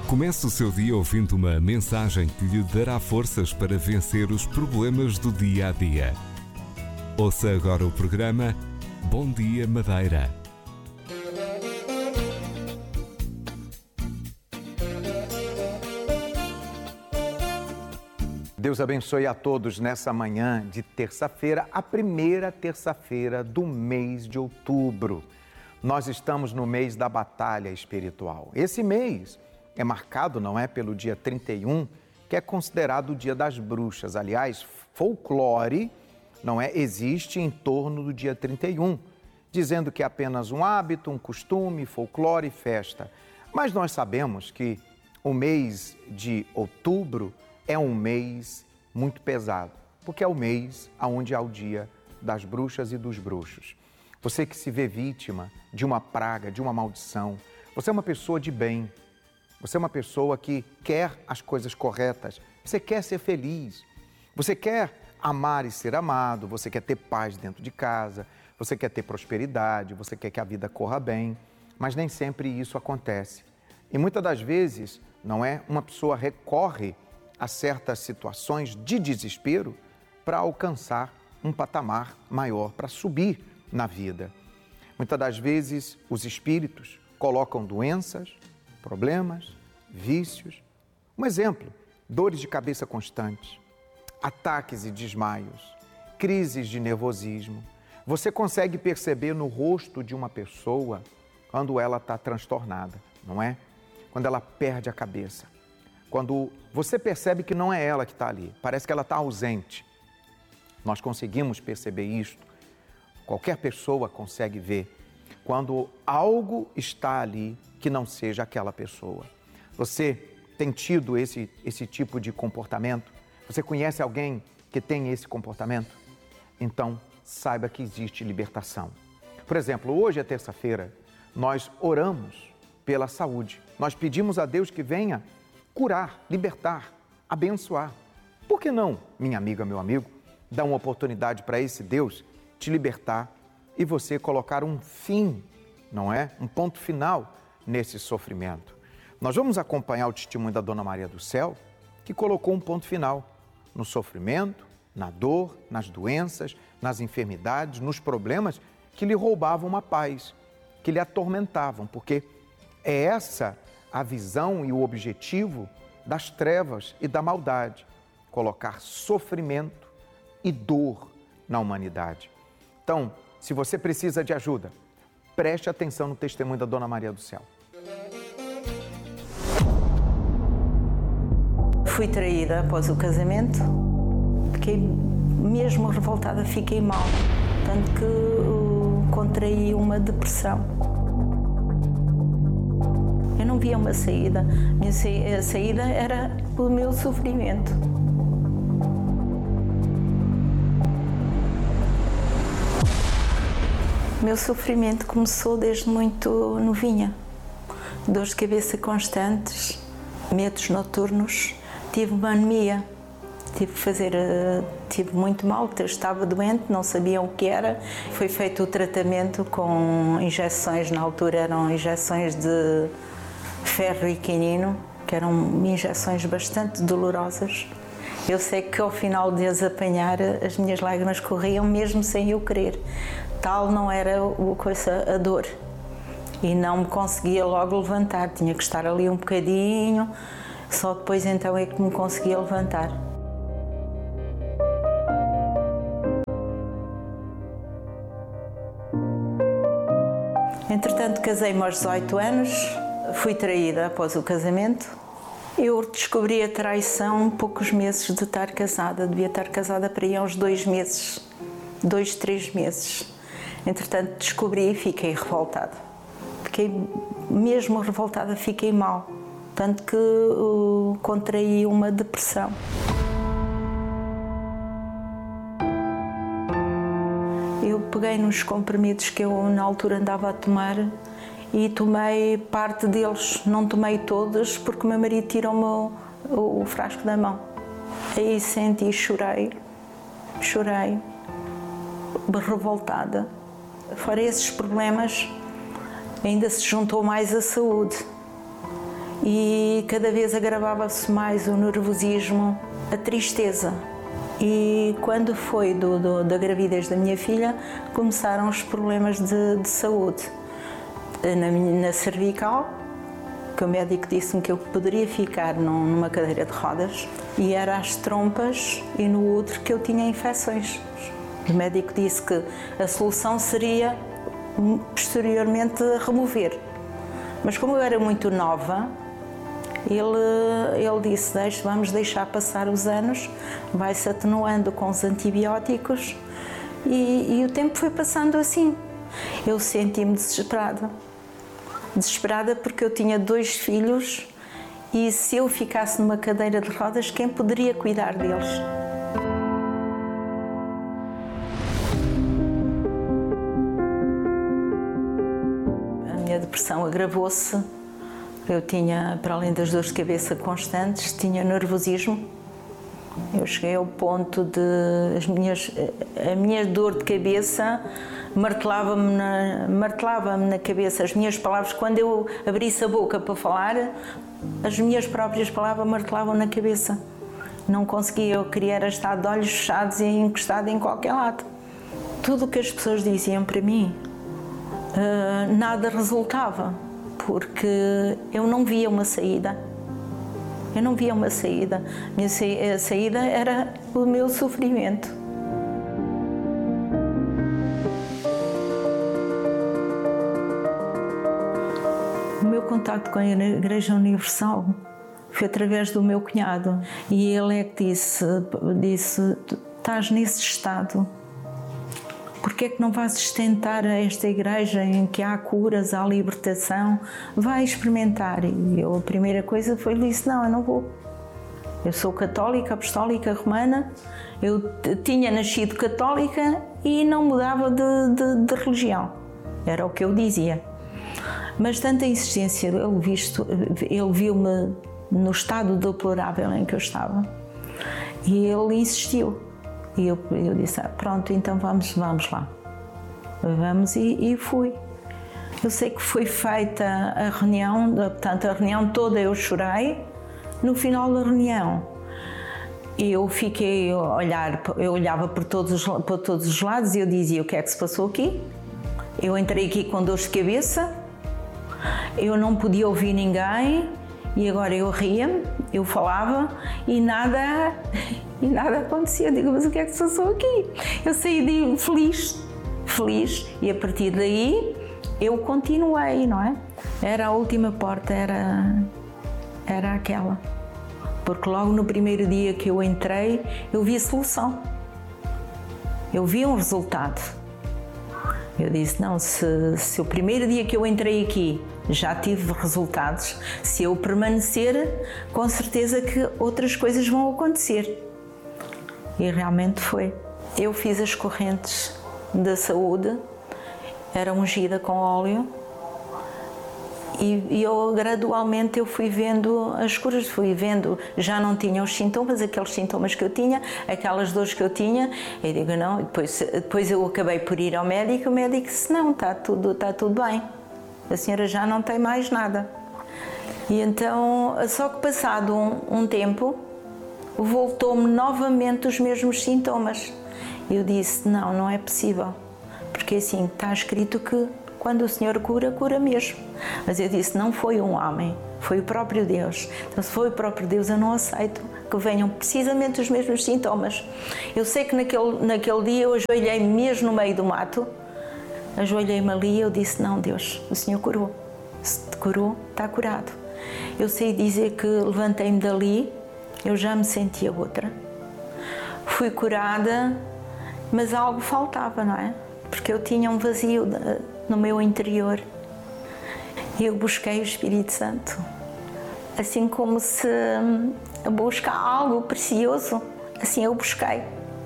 Comece o seu dia ouvindo uma mensagem que lhe dará forças para vencer os problemas do dia a dia. Ouça agora o programa Bom Dia Madeira. Deus abençoe a todos nessa manhã de terça-feira, a primeira terça-feira do mês de outubro. Nós estamos no mês da batalha espiritual. Esse mês é marcado, não é, pelo dia 31, que é considerado o dia das bruxas. Aliás, folclore, não é, existe em torno do dia 31, dizendo que é apenas um hábito, um costume, folclore e festa. Mas nós sabemos que o mês de outubro é um mês muito pesado, porque é o mês onde há o dia das bruxas e dos bruxos. Você que se vê vítima de uma praga, de uma maldição, você é uma pessoa de bem, você é uma pessoa que quer as coisas corretas, você quer ser feliz, você quer amar e ser amado, você quer ter paz dentro de casa, você quer ter prosperidade, você quer que a vida corra bem, mas nem sempre isso acontece. E muitas das vezes, não é, uma pessoa recorre a certas situações de desespero para alcançar um patamar maior, para subir na vida. Muitas das vezes os espíritos colocam doenças, problemas, vícios. Um exemplo, dores de cabeça constantes, ataques e desmaios, crises de nervosismo. Você consegue perceber no rosto de uma pessoa quando ela está transtornada, não é? Quando ela perde a cabeça. Quando você percebe que não é ela que está ali, parece que ela está ausente. Nós conseguimos perceber isto. Qualquer pessoa consegue ver quando algo está ali que não seja aquela pessoa. Você tem tido esse tipo de comportamento? Você conhece alguém que tem esse comportamento? Então, saiba que existe libertação. Por exemplo, hoje é terça-feira, nós oramos pela saúde. Nós pedimos a Deus que venha curar, libertar, abençoar. Por que não, minha amiga, meu amigo, dar uma oportunidade para esse Deus te libertar e você colocar um fim, não é? Um ponto final nesse sofrimento. Nós vamos acompanhar o testemunho da Dona Maria do Céu, que colocou um ponto final no sofrimento, na dor, nas doenças, nas enfermidades, nos problemas que lhe roubavam a paz, que lhe atormentavam, porque é essa a visão e o objetivo das trevas e da maldade, colocar sofrimento e dor na humanidade. Então, se você precisa de ajuda, preste atenção no testemunho da Dona Maria do Céu. Fui traída após o casamento, fiquei mesmo revoltada, fiquei mal, tanto que contraí uma depressão. Eu não via uma saída, a saída era o meu sofrimento. O meu sofrimento começou desde muito novinha. Dores de cabeça constantes, medos noturnos, tive uma anemia, tive muito mal, estava doente, não sabia o que era. Foi feito o tratamento com injeções, na altura eram injeções de ferro e quinino, que eram injeções bastante dolorosas. Eu sei que ao final de as apanhar, as minhas lágrimas corriam mesmo sem eu querer. Tal não era a dor. E não me conseguia logo levantar, tinha que estar ali um bocadinho, só depois então é que me conseguia levantar. Entretanto, casei-me aos 18 anos, fui traída após o casamento. Eu descobri a traição poucos meses de estar casada, devia estar casada para ir aos 2 meses, 2, 3 meses. Entretanto, descobri e fiquei revoltada. Fiquei mesmo revoltada, fiquei mal, tanto que contraí uma depressão. Eu peguei nos comprimidos que eu na altura andava a tomar e tomei parte deles, não tomei todos porque o meu marido tirou-me o frasco da mão. Aí senti, chorei, revoltada. Fora esses problemas, ainda se juntou mais a saúde. e cada vez agravava-se mais o nervosismo, a tristeza. E quando foi da gravidez da minha filha, começaram os problemas de saúde. Na cervical, que o médico disse-me que eu poderia ficar numa cadeira de rodas, e era as trompas, e no útero que eu tinha infecções. O médico disse que a solução seria posteriormente remover. Mas como eu era muito nova, ele disse, vamos deixar passar os anos, vai-se atenuando com os antibióticos, e o tempo foi passando assim. Eu senti-me desesperada porque eu tinha 2 filhos, e se eu ficasse numa cadeira de rodas, quem poderia cuidar deles? A minha depressão agravou-se. Eu tinha, para além das dores de cabeça constantes, tinha nervosismo. Eu cheguei ao ponto de a minha dor de cabeça martelava-me na cabeça. As minhas palavras, quando eu abrisse a boca para falar, as minhas próprias palavras martelavam na cabeça. Não conseguia, eu queria estar de olhos fechados e encostado em qualquer lado. Tudo o que as pessoas diziam para mim, nada resultava, porque eu não via uma saída. Eu não via uma saída. A minha saída era o meu sofrimento. O meu contacto com a Igreja Universal foi através do meu cunhado. E ele é que disse, estás nesse estado, porque é que não vais tentar esta igreja em que há curas, há libertação? Vai experimentar. E eu, a primeira coisa foi, ele disse, não, eu não vou. Eu sou católica, apostólica, romana, eu tinha nascido católica e não mudava de religião. Era o que eu dizia. Mas tanta insistência, ele viu-me no estado deplorável em que eu estava, e ele insistiu. E eu disse, pronto, então vamos lá. Vamos, e fui. Eu sei que foi feita a reunião, portanto a reunião toda eu chorei. No final da reunião eu fiquei a olhar, eu olhava para todos os lados e eu dizia, o que é que se passou aqui? Eu entrei aqui com dores de cabeça, eu não podia ouvir ninguém, e agora eu ria-me, eu falava e nada acontecia. Eu digo, mas o que é que se passou aqui? Eu saí feliz, e a partir daí eu continuei, não é? Era a última porta, era aquela. Porque logo no primeiro dia que eu entrei, eu vi a solução. Eu vi um resultado. Eu disse, não, se o primeiro dia que eu entrei aqui já tive resultados, se eu permanecer, com certeza que outras coisas vão acontecer. E realmente foi. Eu fiz as correntes da saúde, era ungida com óleo, e eu gradualmente fui vendo as curas, já não tinha os sintomas, aqueles sintomas que eu tinha, aquelas dores que eu tinha. Eu digo, não, depois eu acabei por ir ao médico, o médico disse, não, está tudo bem, a senhora já não tem mais nada. E então, só que passado um tempo, voltou-me novamente os mesmos sintomas. Eu disse, não é possível, porque assim, está escrito que quando o Senhor cura, cura mesmo. Mas eu disse, não foi um homem, foi o próprio Deus. Então, se foi o próprio Deus, eu não aceito que venham precisamente os mesmos sintomas. Eu sei que naquele dia eu ajoelhei-me mesmo no meio do mato, ajoelhei-me ali e eu disse, não, Deus, o Senhor curou. Se te curou, está curado. Eu sei dizer que levantei-me dali, eu já me sentia outra. Fui curada, mas algo faltava, não é? Porque eu tinha um vazio no meu interior. Eu busquei o Espírito Santo, assim como se busca algo precioso, assim eu busquei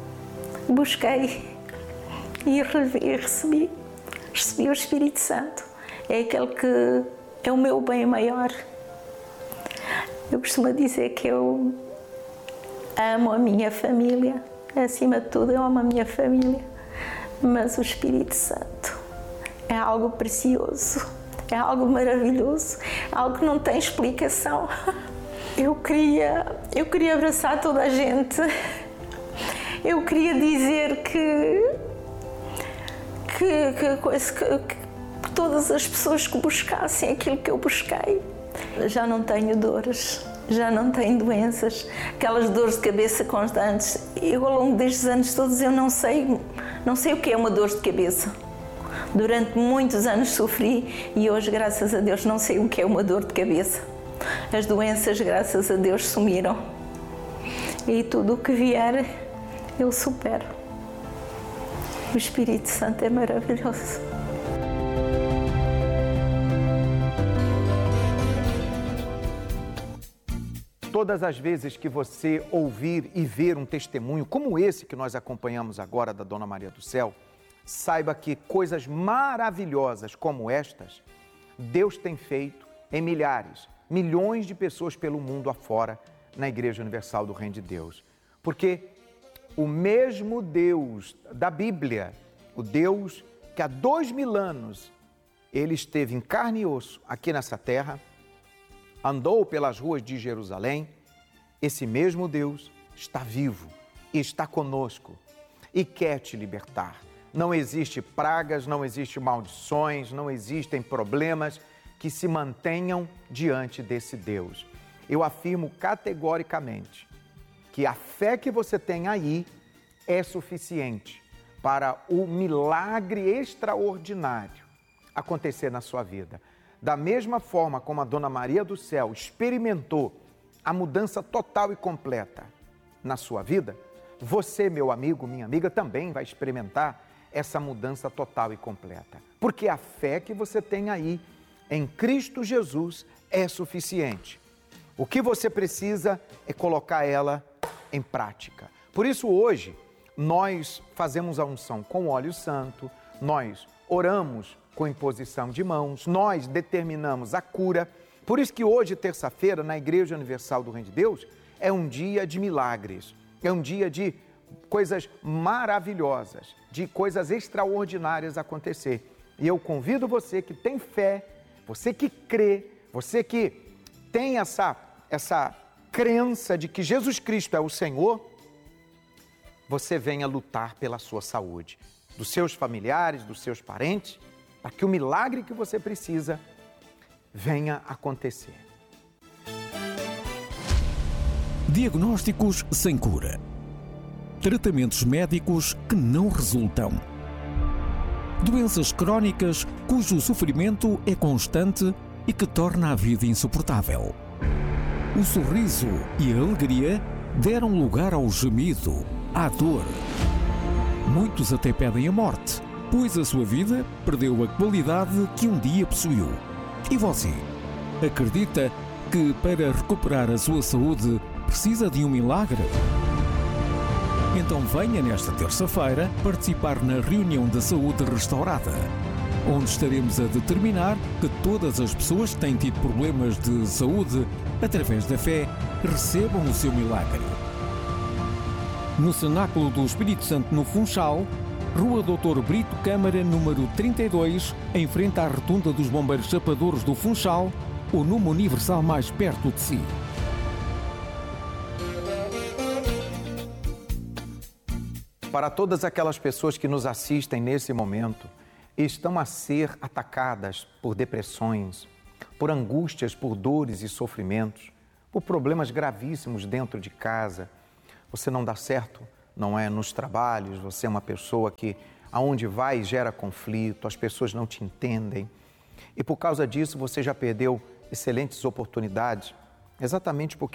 e recebi o Espírito Santo. É aquele que é o meu bem maior. Eu costumo dizer que eu amo a minha família, acima de tudo eu amo a minha família, mas o Espírito Santo é algo precioso, É algo maravilhoso, algo que não tem explicação. Eu queria abraçar toda a gente. Eu queria dizer que todas as pessoas que buscassem aquilo que eu busquei. Já não tenho dores, já não tenho doenças, aquelas dores de cabeça constantes. Eu, ao longo destes anos todos, eu não sei o que é uma dor de cabeça. Durante muitos anos sofri e hoje, graças a Deus, não sei o que é uma dor de cabeça. As doenças, graças a Deus, sumiram. E tudo o que vier, eu supero. O Espírito Santo é maravilhoso. Todas as vezes que você ouvir e ver um testemunho como esse que nós acompanhamos agora da Dona Maria do Céu, saiba que coisas maravilhosas como estas, Deus tem feito em milhares, milhões de pessoas pelo mundo afora na Igreja Universal do Reino de Deus. Porque o mesmo Deus da Bíblia, o Deus que há 2000 anos ele esteve em carne e osso aqui nessa terra, andou pelas ruas de Jerusalém, esse mesmo Deus está vivo e está conosco e quer te libertar. Não existe pragas, não existe maldições, não existem problemas que se mantenham diante desse Deus. Eu afirmo categoricamente que a fé que você tem aí é suficiente para o milagre extraordinário acontecer na sua vida. Da mesma forma como a Dona Maria do Céu experimentou a mudança total e completa na sua vida, você, meu amigo, minha amiga, também vai experimentar essa mudança total e completa. Porque a fé que você tem aí em Cristo Jesus é suficiente. O que você precisa é colocar ela em prática. Por isso, hoje, nós fazemos a unção com óleo santo, nós oramos com imposição de mãos, nós determinamos a cura. Por isso que hoje, terça-feira, na Igreja Universal do Reino de Deus, é um dia de milagres, é um dia de coisas maravilhosas, de coisas extraordinárias acontecer. E eu convido você que tem fé, você que crê, você que tem essa crença de que Jesus Cristo é o Senhor, você venha lutar pela sua saúde, dos seus familiares, dos seus parentes, para que o milagre que você precisa venha acontecer. Diagnósticos sem cura. Tratamentos médicos que não resultam. Doenças crónicas cujo sofrimento é constante e que torna a vida insuportável. O sorriso e a alegria deram lugar ao gemido, à dor. Muitos até pedem a morte, pois a sua vida perdeu a qualidade que um dia possuiu. E você, acredita que para recuperar a sua saúde precisa de um milagre? Então venha nesta terça-feira participar na reunião da saúde restaurada, onde estaremos a determinar que todas as pessoas que têm tido problemas de saúde, através da fé, recebam o seu milagre. No Cenáculo do Espírito Santo, no Funchal, Rua Doutor Brito Câmara, número 32, em frente à Rotunda dos Bombeiros Chapadores do Funchal, ou numa Universal mais perto de si. Para todas aquelas pessoas que nos assistem nesse momento e estão a ser atacadas por depressões, por angústias, por dores e sofrimentos, por problemas gravíssimos dentro de casa, você não dá certo, não é, nos trabalhos, você é uma pessoa que aonde vai gera conflito, as pessoas não te entendem e por causa disso você já perdeu excelentes oportunidades, exatamente porque